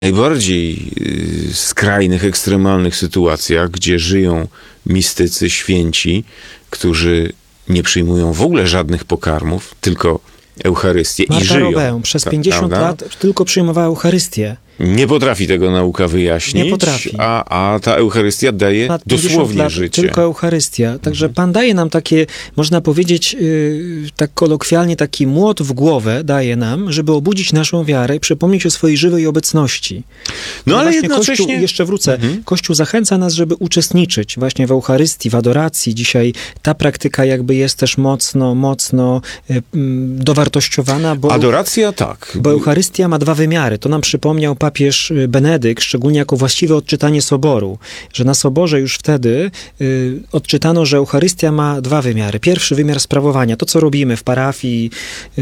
najbardziej skrajnych, ekstremalnych sytuacjach, gdzie żyją mistycy, święci, którzy nie przyjmują w ogóle żadnych pokarmów, tylko Eucharystię i żyją. Marta Robę przez 50 lat tylko przyjmowała Eucharystię. Nie potrafi tego nauka wyjaśnić, Nie potrafi. A ta Eucharystia daje dosłownie życie. Tylko Eucharystia. Także Pan daje nam takie, można powiedzieć, tak kolokwialnie, taki młot w głowę daje nam, żeby obudzić naszą wiarę i przypomnieć o swojej żywej obecności. No ale jednocześnie... Kościół, jeszcze wrócę, Kościół zachęca nas, żeby uczestniczyć właśnie w Eucharystii, w adoracji. Dzisiaj ta praktyka jakby jest też mocno dowartościowana, bo... Adoracja, tak. Bo Eucharystia ma dwa wymiary. To nam przypomniał papież Benedykt, szczególnie jako właściwe odczytanie Soboru, że na Soborze już wtedy odczytano, że Eucharystia ma dwa wymiary. Pierwszy wymiar sprawowania, to co robimy w parafii,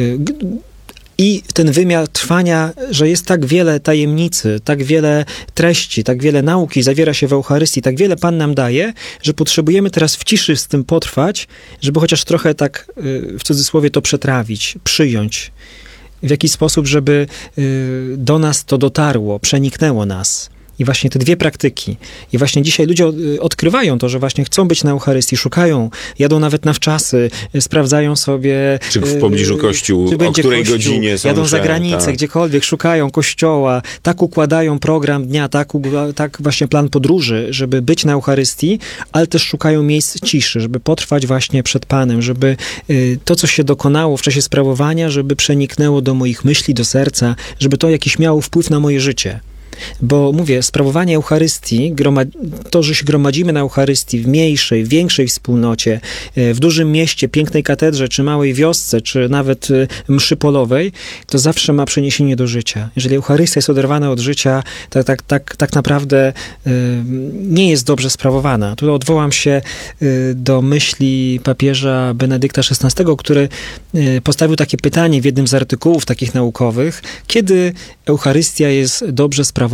i ten wymiar trwania, że jest tak wiele tajemnicy, tak wiele treści, tak wiele nauki zawiera się w Eucharystii, tak wiele Pan nam daje, że potrzebujemy teraz w ciszy z tym potrwać, żeby chociaż trochę tak w cudzysłowie to przetrawić, przyjąć. W jaki sposób, żeby do nas to dotarło, przeniknęło nas. I właśnie te dwie praktyki. I właśnie dzisiaj ludzie odkrywają to, że właśnie chcą być na Eucharystii, szukają, jadą nawet na wczasy, sprawdzają sobie... Czy w pobliżu kościół, o której kościół, godzinie są jadą msze, za granicę, tak. gdziekolwiek, szukają kościoła, tak układają program dnia, tak właśnie plan podróży, żeby być na Eucharystii, ale też szukają miejsc ciszy, żeby potrwać właśnie przed Panem, żeby to, co się dokonało w czasie sprawowania, żeby przeniknęło do moich myśli, do serca, żeby to jakiś miało wpływ na moje życie. Bo mówię, sprawowanie Eucharystii, to, że się gromadzimy na Eucharystii w mniejszej, większej wspólnocie, w dużym mieście, pięknej katedrze, czy małej wiosce, czy nawet mszy polowej, to zawsze ma przeniesienie do życia. Jeżeli Eucharystia jest oderwana od życia, tak naprawdę nie jest dobrze sprawowana. Tu odwołam się do myśli papieża Benedykta XVI, który postawił takie pytanie w jednym z artykułów takich naukowych, kiedy Eucharystia jest dobrze sprawowana?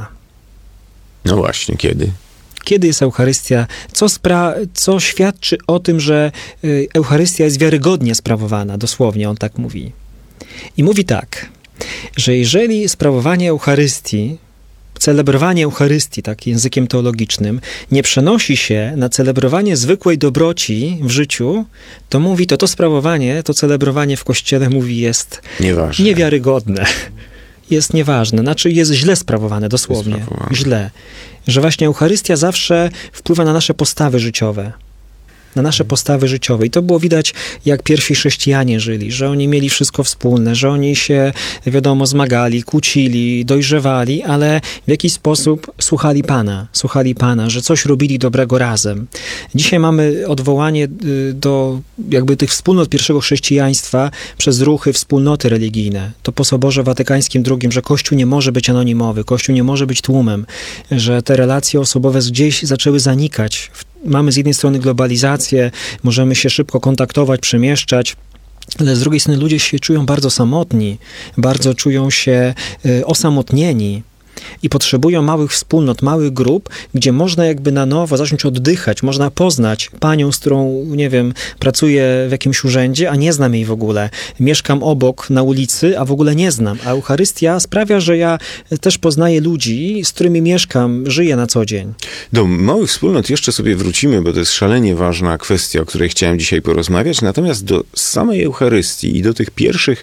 No właśnie, kiedy? Kiedy jest Eucharystia? Co świadczy o tym, że Eucharystia jest wiarygodnie sprawowana? Dosłownie on tak mówi. I mówi tak, że jeżeli sprawowanie Eucharystii, celebrowanie Eucharystii, tak językiem teologicznym, nie przenosi się na celebrowanie zwykłej dobroci w życiu, to mówi, to sprawowanie, to celebrowanie w Kościele, mówi, jest nieważne, niewiarygodne. Jest nieważne, znaczy jest źle sprawowane, dosłownie. Źle. Że właśnie Eucharystia zawsze wpływa na nasze postawy życiowe. Na nasze postawy życiowe. I to było widać, jak pierwsi chrześcijanie żyli, że oni mieli wszystko wspólne, że oni się, wiadomo, zmagali, kłócili, dojrzewali, ale w jakiś sposób słuchali Pana, że coś robili dobrego razem. Dzisiaj mamy odwołanie do jakby tych wspólnot pierwszego chrześcijaństwa przez ruchy, wspólnoty religijne. To po Soborze Watykańskim II, że Kościół nie może być anonimowy, Kościół nie może być tłumem, że te relacje osobowe gdzieś zaczęły zanikać. Mamy z jednej strony globalizację, możemy się szybko kontaktować, przemieszczać, ale z drugiej strony ludzie się czują bardzo samotni, bardzo czują się osamotnieni i potrzebują małych wspólnot, małych grup, gdzie można jakby na nowo zacząć oddychać, można poznać panią, z którą, nie wiem, pracuję w jakimś urzędzie, a nie znam jej w ogóle. Mieszkam obok na ulicy, a w ogóle nie znam. A Eucharystia sprawia, że ja też poznaję ludzi, z którymi mieszkam, żyję na co dzień. Do małych wspólnot jeszcze sobie wrócimy, bo to jest szalenie ważna kwestia, o której chciałem dzisiaj porozmawiać. Natomiast do samej Eucharystii i do tych pierwszych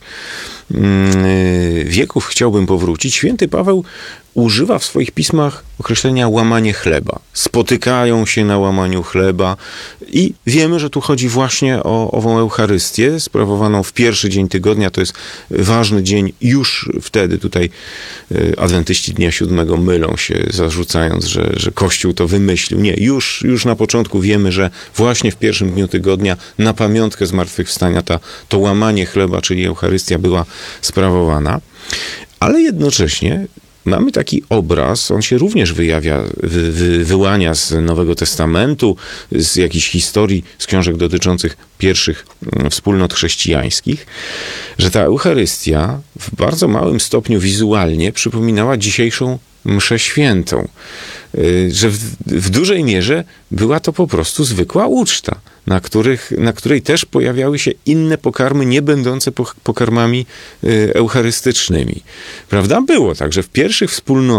wieków chciałbym powrócić. Święty Paweł używa w swoich pismach określenia łamanie chleba. Spotykają się na łamaniu chleba i wiemy, że tu chodzi właśnie o ową Eucharystię sprawowaną w pierwszy dzień tygodnia. To jest ważny dzień. Już wtedy tutaj adwentyści Dnia Siódmego mylą się, zarzucając, że Kościół to wymyślił. Nie, już na początku wiemy, że właśnie w pierwszym dniu tygodnia na pamiątkę zmartwychwstania to łamanie chleba, czyli Eucharystia była sprawowana. Ale jednocześnie mamy taki obraz, on się również wyłania z Nowego Testamentu, z jakichś historii, z książek dotyczących pierwszych wspólnot chrześcijańskich, że ta Eucharystia w bardzo małym stopniu wizualnie przypominała dzisiejszą mszę świętą. Że w dużej mierze była to po prostu zwykła uczta, na której też pojawiały się inne pokarmy, nie będące pokarmami eucharystycznymi. Prawda? Było tak, że w pierwszych wspólnotach